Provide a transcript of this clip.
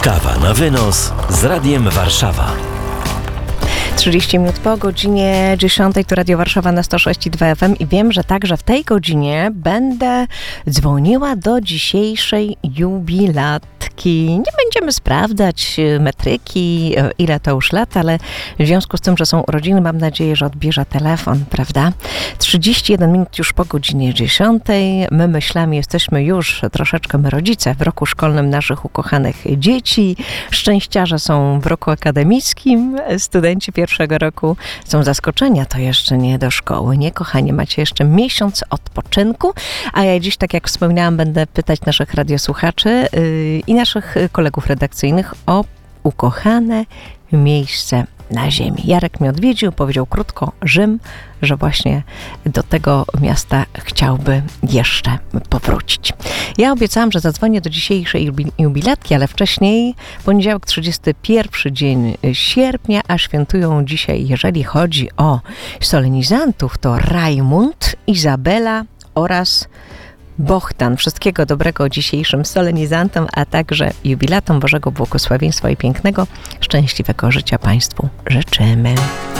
Kawa na wynos z Radiem Warszawa. 30 minut po godzinie 10 to Radio Warszawa na 106,2 FM i wiem, że także w tej godzinie będę dzwoniła do dzisiejszej jubilatki. Nie będziemy sprawdzać metryki, ile to już lat, ale w związku z tym, że są urodziny, mam nadzieję, że odbierze telefon, prawda? 31 minut już po godzinie 10. My myślami jesteśmy już troszeczkę, my rodzice, w roku szkolnym naszych ukochanych dzieci. Szczęściarze są w roku akademickim, studenci pierwszego roku są zaskoczenia, to jeszcze nie do szkoły, nie kochani, macie jeszcze miesiąc odpoczynku, a ja dziś, tak jak wspominałam, będę pytać naszych radiosłuchaczy i naszych kolegów redakcyjnych o ukochane miejsce na ziemi. Jarek mnie odwiedził, powiedział krótko Rzym, że właśnie do tego miasta chciałby jeszcze powrócić. Ja obiecałam, że zadzwonię do dzisiejszej jubilatki, ale wcześniej poniedziałek, 31 dzień sierpnia, a świętują dzisiaj, jeżeli chodzi o solenizantów, to Rajmund, Izabela oraz Bohdan. Wszystkiego dobrego dzisiejszym solenizantom, a także jubilatom. Bożego błogosławieństwa i pięknego, szczęśliwego życia Państwu życzymy.